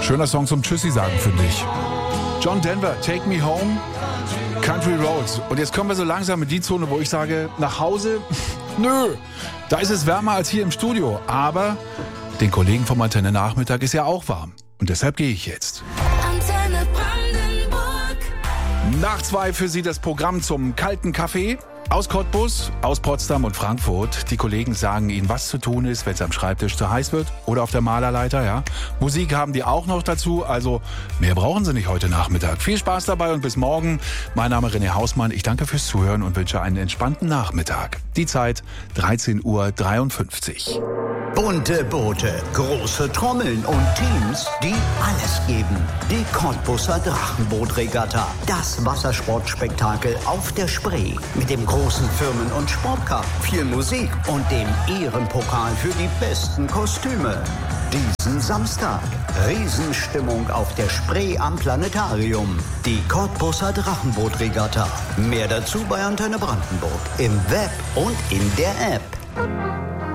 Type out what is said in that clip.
Schöner Song zum Tschüssi sagen, finde ich. John Denver, Take Me Home, Country Roads. Und jetzt kommen wir so langsam in die Zone, wo ich sage, nach Hause, nö, da ist es wärmer als hier im Studio. Aber den Kollegen vom Antenne Nachmittag ist ja auch warm. Und deshalb gehe ich jetzt. Antenne Brandenburg. Nach 2 für Sie das Programm zum kalten Kaffee. Aus Cottbus, aus Potsdam und Frankfurt. Die Kollegen sagen Ihnen, was zu tun ist, wenn es am Schreibtisch zu heiß wird oder auf der Malerleiter, ja. Musik haben die auch noch dazu, also mehr brauchen Sie nicht heute Nachmittag. Viel Spaß dabei und bis morgen. Mein Name ist René Hausmann. Ich danke fürs Zuhören und wünsche einen entspannten Nachmittag. Die Zeit 13:53 Uhr. Bunte Boote, große Trommeln und Teams, die alles geben. Die Cottbuser Drachenbootregatta. Das Wassersportspektakel auf der Spree. Mit dem großen Firmen- und Sportcup, viel Musik und dem Ehrenpokal für die besten Kostüme. Diesen Samstag. Riesenstimmung auf der Spree am Planetarium. Die Cottbuser Drachenbootregatta. Mehr dazu bei Antenne Brandenburg. Im Web und in der App.